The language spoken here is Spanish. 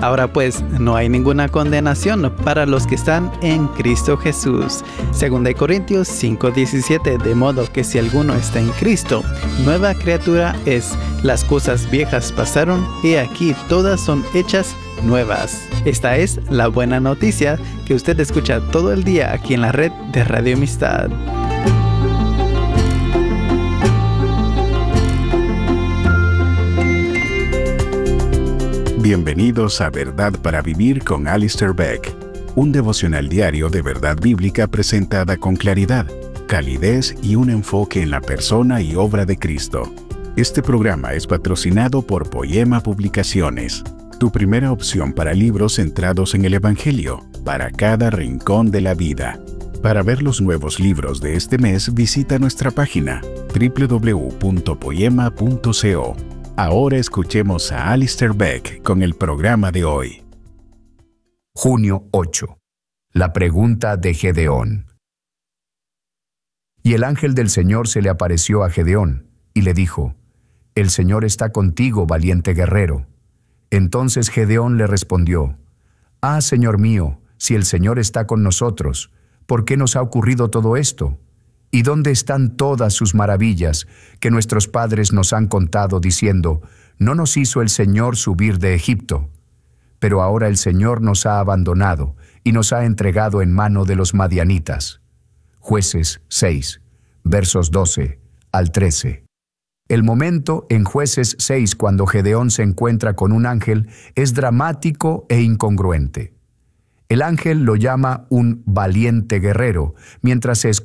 Ahora pues, no hay ninguna condenación para los que están en Cristo Jesús. 2 Corintios 5:17, de modo que si alguno está en Cristo, nueva criatura es. Las cosas viejas pasaron y aquí todas son hechas nuevas. Esta es la buena noticia que usted escucha todo el día aquí en la red de Radio Amistad. Bienvenidos a Verdad para Vivir con Alistair Begg, un devocional diario de verdad bíblica presentada con claridad, calidez y un enfoque en la persona y obra de Cristo. Este programa es patrocinado por Poema Publicaciones, tu primera opción para libros centrados en el Evangelio, para cada rincón de la vida. Para ver los nuevos libros de este mes, visita nuestra página www.poema.co. Ahora escuchemos a Alistair Begg con el programa de hoy. Junio 8. La pregunta de Gedeón. Y el ángel del Señor se le apareció a Gedeón, y le dijo: «El Señor está contigo, valiente guerrero». Entonces Gedeón le respondió: «Ah, Señor mío, si el Señor está con nosotros, ¿por qué nos ha ocurrido todo esto? ¿Y dónde están todas sus maravillas que nuestros padres nos han contado diciendo: ¿no nos hizo el Señor subir de Egipto? Pero ahora el Señor nos ha abandonado y nos ha entregado en mano de los madianitas». Jueces 6, versos 12 al 13. El momento en Jueces 6 cuando Gedeón se encuentra con un ángel es dramático e incongruente. El ángel lo llama un valiente guerrero, mientras se